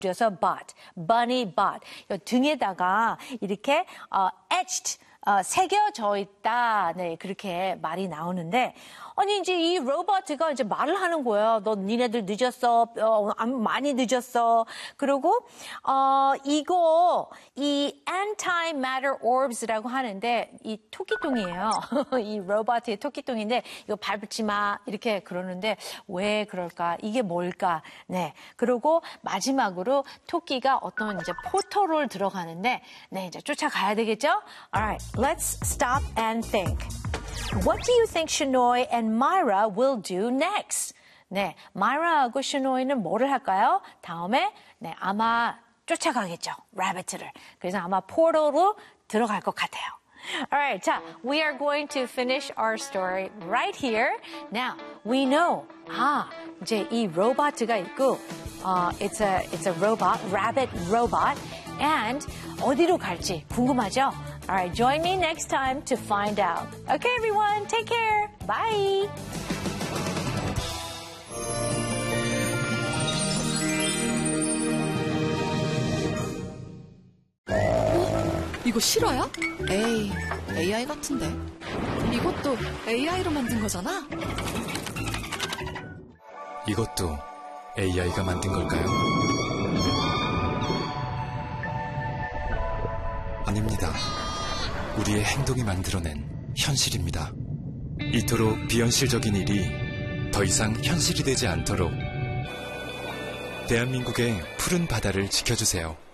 줄여서 bot, bunny bot. 등에다가 이렇게 etched, 새겨져 있다. 네, 그렇게 말이 나오는데, 아니, 이제 이 로봇가 이제 말을 하는 거예요. 너 니네들 늦었어. 많이 늦었어. 그리고, 이 antimatter orbs라고 하는데, 이 토끼똥이에요. 이 로봇의 토끼똥인데, 이거 밟지 마. 이렇게 그러는데, 왜 그럴까? 이게 뭘까? 네. 그리고 마지막으로 토끼가 어떤 이제 포토를 들어가는데, 네, 이제 쫓아가야 되겠죠? Alright, let's stop and think. What do you think Shinoy and Myra will do next? 네, Myra하고 Shinoy는 뭐를 할까요? 다음에 네, 아마 쫓아가겠죠, rabbit를. 그래서 아마 포털로 들어갈 것 같아요. Alright, 자, we are going to finish our story right here. Now, we know, 이제 이 로봇가 있고, it's a robot, rabbit robot, and 어디로 갈지 궁금하죠? Alright, join me next time to find out. Okay, everyone, take care. Bye. 이거 실화야? 에이, AI 같은데. 이것도 AI로 만든 거잖아? 이것도 AI가 만든 걸까요? 아닙니다. 우리의 행동이 만들어낸 현실입니다. 이토록 비현실적인 일이 더 이상 현실이 되지 않도록 대한민국의 푸른 바다를 지켜주세요.